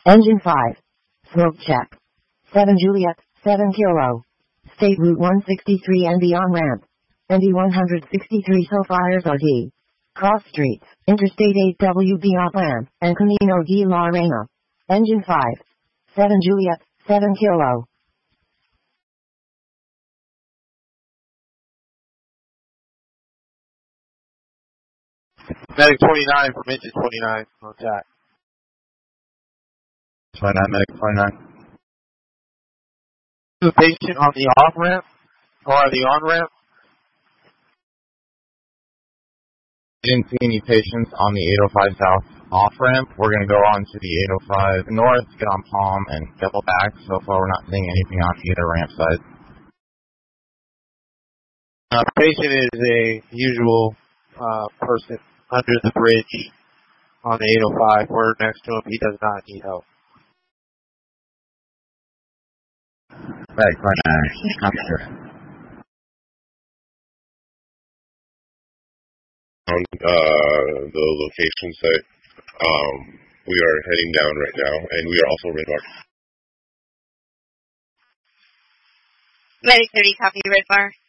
Engine 5. Smoke check. 7 Juliet, 7 Kilo. State Route 163 and the on-ramp. ND 163 Sofires OD. Cross streets, Interstate 8 WB off-ramp, and Camino de la Reina. Engine 5. 7 Juliet, 7 Kilo. Medic 29 from engine 29 on attack. 29, Medic 29. The patient on the off-ramp or the on-ramp? Didn't see any patients on the 805 South off-ramp. We're going to go on to the 805 North, get on Palm, and double back. So far, we're not seeing anything on either ramp side. Patient is a usual person under the bridge on the 805. We're next to him. He does not need help. Medic 29, copy, sir. On the location site, we are heading down right now, and we are also red bar. Medic 30, copy, red bar.